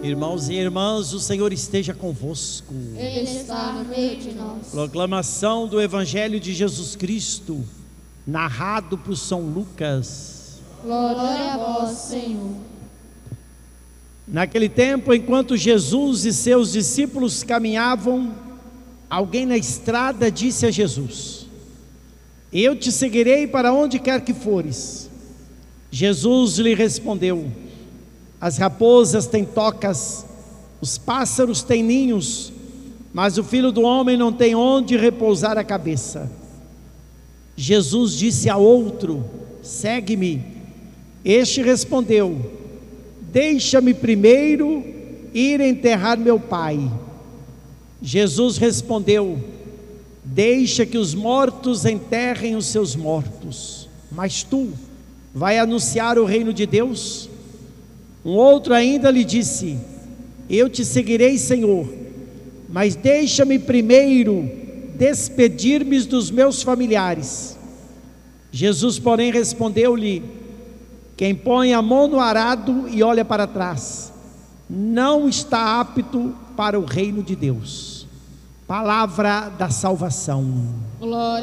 Irmãos e irmãs, o Senhor esteja convosco. Ele está no meio de nós. Proclamação do Evangelho de Jesus Cristo, narrado por São Lucas. Glória a vós, Senhor. Naquele tempo, enquanto Jesus e seus discípulos caminhavam, alguém na estrada disse a Jesus: Eu te seguirei para onde quer que fores. Jesus lhe respondeu: As raposas têm tocas, os pássaros têm ninhos, mas o Filho do Homem não tem onde repousar a cabeça. Jesus disse a outro: Segue-me. Este respondeu: Deixa-me primeiro ir enterrar meu pai. Jesus respondeu: Deixa que os mortos enterrem os seus mortos, mas tu vai anunciar o reino de Deus? Um outro ainda lhe disse: Eu te seguirei, Senhor, mas deixa-me primeiro despedir-me dos meus familiares. Jesus, porém, respondeu-lhe: Quem põe a mão no arado e olha para trás, não está apto para o reino de Deus. Palavra da salvação. Glória